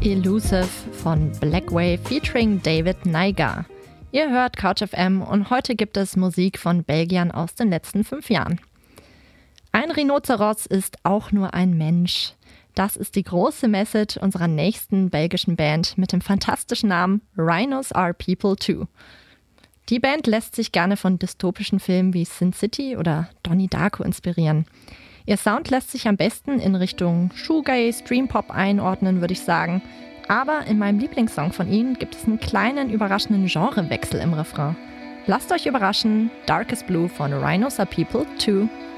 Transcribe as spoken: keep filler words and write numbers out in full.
Elusive von Blackway featuring David Niger. Ihr hört Couch F M und heute gibt es Musik von Belgiern aus den letzten fünf Jahren. Ein Rhinoceros ist auch nur ein Mensch. Das ist die große Message unserer nächsten belgischen Band mit dem fantastischen Namen Rhinos Are People Too. Die Band lässt sich gerne von dystopischen Filmen wie Sin City oder Donnie Darko inspirieren. Ihr Sound lässt sich am besten in Richtung Shoegaze, Dreampop einordnen, würde ich sagen. Aber in meinem Lieblingssong von ihnen gibt es einen kleinen überraschenden Genrewechsel im Refrain. Lasst euch überraschen, Darkest Blue von Rhinos Are People Too.